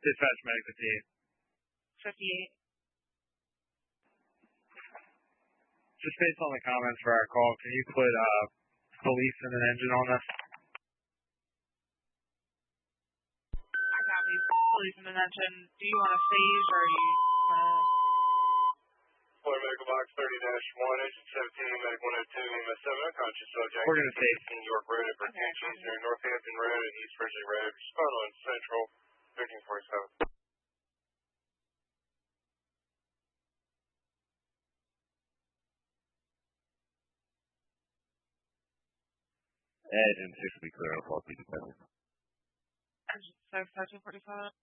Dispatch medic 58. 58. Just based on the comments for our call, can you put police and an engine on this? I copy. Police and an engine. Do you want to stage or you want to... Florida Medical Box 30-1, Engine 17, Medic 102, EMS 7, unconscious subject. We're going to stage. New York Road at Bertucci's near Northampton Road and East Ridgely Road. Respond on Central 1347. Ed and 6 will be clear. I'll follow you dependent. Engine 6, 1345.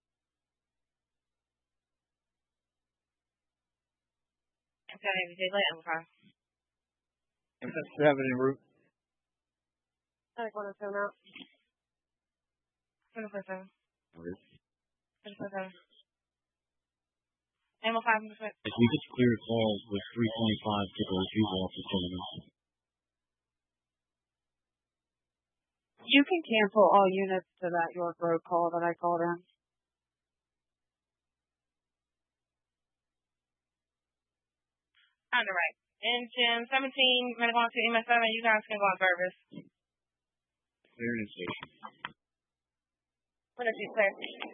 Okay, they late on the car. MS 7 en route. Medic 102 now. 747. 747. Ammo 5 in the foot. If we just cleared calls with 325 to those U-Wall facilities. You can cancel all units to that York Road call that I called in. Underwrite. Engine 17, Medic 102, EMS 7, you guys can go on service. Cleared in station. What did you say?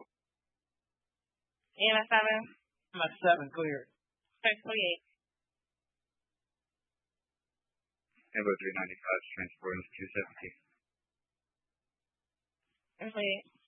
EMS 7? MS 7 cleared. 648. Ambo 395 transport is 217. 648.